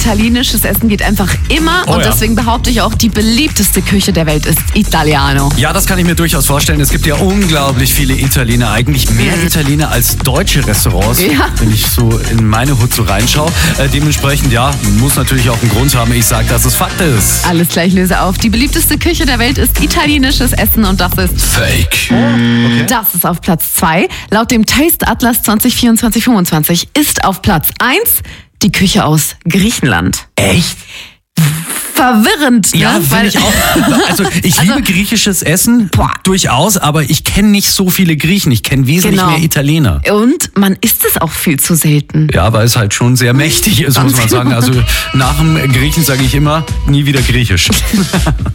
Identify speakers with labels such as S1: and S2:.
S1: italienisches Essen geht einfach immer und deswegen behaupte ich auch, die beliebteste Küche der Welt ist Italiano.
S2: Ja, das kann ich mir durchaus vorstellen. Es gibt ja unglaublich viele Italiener, eigentlich mehr Italiener als deutsche Restaurants, wenn ich so in meine Hut so reinschaue. Dementsprechend, ja, muss natürlich auch einen Grund haben. Ich sage, dass es Fakt ist.
S1: Alles gleich, löse auf. Die beliebteste Küche der Welt ist italienisches Essen und das ist
S2: Fake.
S1: Das ist auf Platz 2. Laut dem Taste Atlas 2024-25 ist auf Platz 1 die Küche aus Griechenland.
S2: Echt?
S1: Verwirrend, ne?
S2: Ja, finde ich auch. Also ich liebe griechisches Essen, durchaus, aber ich kenne nicht so viele Griechen. Ich kenne wesentlich mehr Italiener.
S1: Und man isst es auch viel zu selten.
S2: Ja, weil es halt schon sehr mächtig ist, muss man sagen. Also nach dem Griechen sage ich immer, nie wieder Griechisch.